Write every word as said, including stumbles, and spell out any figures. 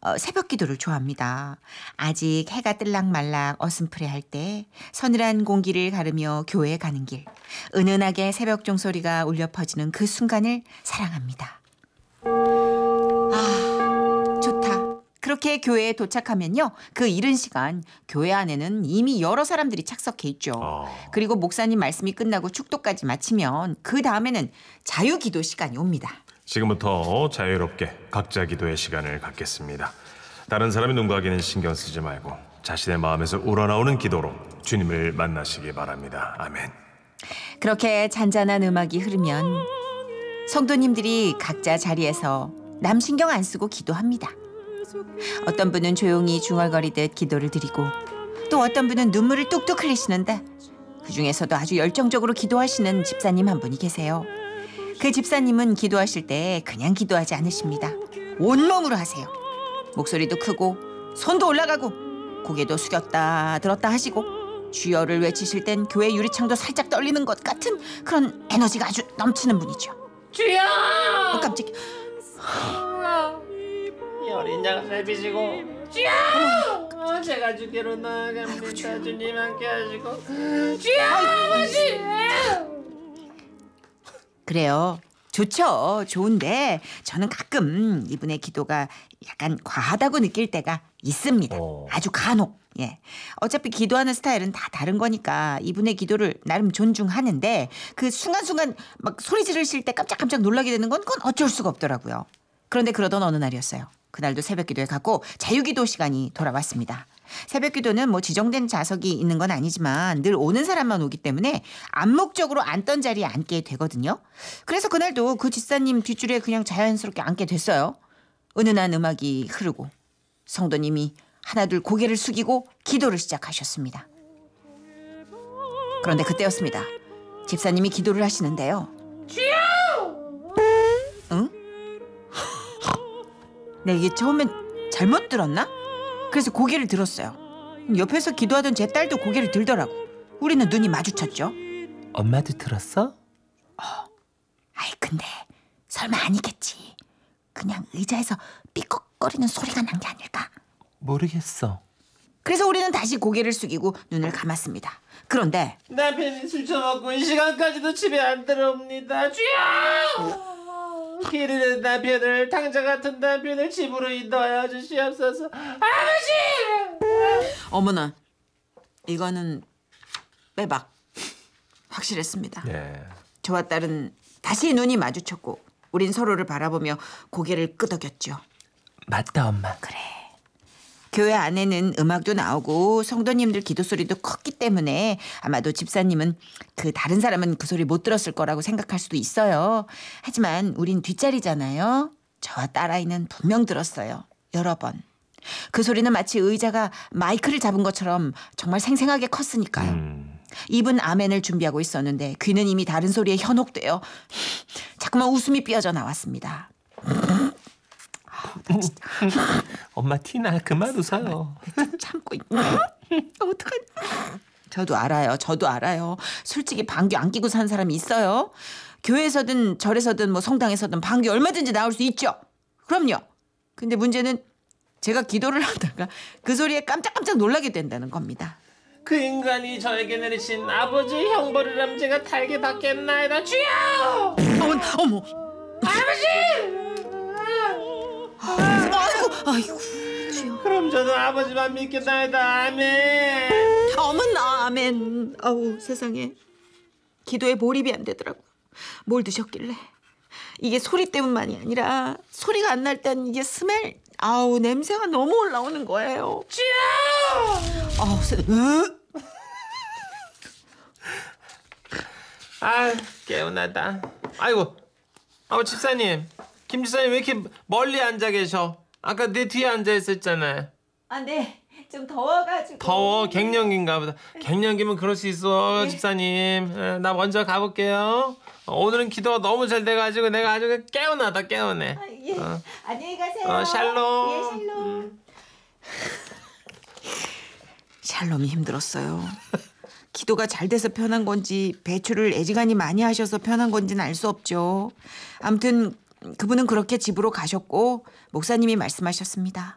어, 새벽 기도를 좋아합니다. 아직 해가 뜰락말락 어슴푸레할 때 서늘한 공기를 가르며 교회에 가는 길, 은은하게 새벽 종소리가 울려 퍼지는 그 순간을 사랑합니다. 아, 좋다. 그렇게 교회에 도착하면요. 그 이른 시간 교회 안에는 이미 여러 사람들이 착석해 있죠. 어. 그리고 목사님 말씀이 끝나고 축도까지 마치면 그 다음에는 자유기도 시간이 옵니다. 지금부터 자유롭게 각자 기도의 시간을 갖겠습니다. 다른 사람이 누군가에게는 신경 쓰지 말고 자신의 마음에서 우러나오는 기도로 주님을 만나시기 바랍니다. 아멘. 그렇게 잔잔한 음악이 흐르면 성도님들이 각자 자리에서 남 신경 안 쓰고 기도합니다. 어떤 분은 조용히 중얼거리듯 기도를 드리고 또 어떤 분은 눈물을 뚝뚝 흘리시는데 그중에서도 아주 열정적으로 기도하시는 집사님 한 분이 계세요. 그 집사님은 기도하실 때 그냥 기도하지 않으십니다. 온몸으로 하세요. 목소리도 크고 손도 올라가고 고개도 숙였다 들었다 하시고 주여를 외치실 땐 교회 유리창도 살짝 떨리는 것 같은 그런 에너지가 아주 넘치는 분이죠. 주여! 어, 깜짝이야. 이 어린 양을 살피시고 주여! 어, 제가 주께로 나아갑니다. 주님 함께 하시고 주여! 아버지! 그래요. 좋죠. 좋은데 저는 가끔 이분의 기도가 약간 과하다고 느낄 때가 있습니다. 어. 아주 간혹. 예. 어차피 기도하는 스타일은 다 다른 거니까 이분의 기도를 나름 존중하는데 그 순간순간 막 소리 지르실 때 깜짝깜짝 놀라게 되는 건 그건 어쩔 수가 없더라고요. 그런데 그러던 어느 날이었어요. 그날도 새벽 기도에 갔고 자유기도 시간이 돌아왔습니다. 새벽 기도는 뭐 지정된 좌석이 있는 건 아니지만 늘 오는 사람만 오기 때문에 암묵적으로 앉던 자리에 앉게 되거든요. 그래서 그날도 그 집사님 뒷줄에 그냥 자연스럽게 앉게 됐어요. 은은한 음악이 흐르고 성도님이 하나둘 고개를 숙이고 기도를 시작하셨습니다. 그런데 그때였습니다. 집사님이 기도를 하시는데요. 주여! 응? 네, 이게 처음엔 잘못 들었나? 그래서 고개를 들었어요. 옆에서 기도하던 제 딸도 고개를 들더라고. 우리는 눈이 마주쳤죠. 엄마도 들었어? 아이 근데 설마 아니겠지. 그냥 의자에서 삐걱거리는 소리가 난 게 아닐까. 모르겠어. 그래서 우리는 다시 고개를 숙이고 눈을 감았습니다. 그런데 남편이 술 처먹고 이 시간까지도 집에 안 들어옵니다. 주여! 기르는 남편을 당자 같은 남편을 집으로 인도하여 주시옵소서. 아버지! 어머나 이거는 빼박. 확실했습니다. 예. 저와 딸은 다시 눈이 마주쳤고 우린 서로를 바라보며 고개를 끄덕였죠. 맞다 엄마. 그래. 교회 안에는 음악도 나오고 성도님들 기도 소리도 컸기 때문에 아마도 집사님은 그 다른 사람은 그 소리 못 들었을 거라고 생각할 수도 있어요. 하지만 우린 뒷자리잖아요. 저와 딸아이는 분명 들었어요. 여러 번. 그 소리는 마치 의자가 마이크를 잡은 것처럼 정말 생생하게 컸으니까요. 음. 입은 아멘을 준비하고 있었는데 귀는 이미 다른 소리에 현혹되어 자꾸만 웃음이 삐어져 나왔습니다. 엄마 티나 그만 웃어요. 참고 있. 어떡하지? 저도 알아요. 저도 알아요. 솔직히 방귀 안 끼고 산 사람이 있어요. 교회에서든 절에서든 뭐 성당에서든 방귀 얼마든지 나올 수 있죠. 그럼요. 근데 문제는 제가 기도를 하다가 그 소리에 깜짝깜짝 놀라게 된다는 겁니다. 그 인간이 저에게 내리신 아버지 형벌을 함 제가 달게 받겠나이다. 주여! 어머, 어머. 아버지! 아이고, 아이고. 주여. 그럼 저는 아버지만 믿겠나이다. 아멘. 어머나, 아멘. 아우, 세상에. 기도에 몰입이 안 되더라고요. 뭘 드셨길래. 이게 소리 때문만이 아니라 소리가 안 날 땐 이게 스멜, 아우, 냄새가 너무 올라오는 거예요. 주여! 아우, 세, 으? 아, 개운하다. 아이고, 아우 집사님, 김 집사님 왜 이렇게 멀리 앉아 계셔? 아까 내 뒤에 앉아 있었잖아요. 아, 네. 좀 더워가지고. 더워, 갱년기인가 보다. 갱년기면 그럴 수 있어, 네. 집사님. 에, 나 먼저 가볼게요. 어, 오늘은 기도가 너무 잘 돼가지고 내가 아주 깨어나다 깨어내. 아, 예. 어. 안녕히 가세요. 어, 샬롬. 예, 샬롬. 샬롬이 힘들었어요. 기도가 잘 돼서 편한 건지 배출을 애지간히 많이 하셔서 편한 건지는 알 수 없죠. 아무튼 그분은 그렇게 집으로 가셨고 목사님이 말씀하셨습니다.